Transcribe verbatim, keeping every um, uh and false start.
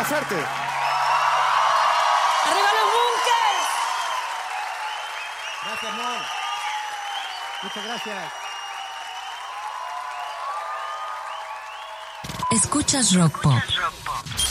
suerte. ¡Arriba los Bunkers! Gracias, Mon. Muchas gracias. Escuchas Rock Pop.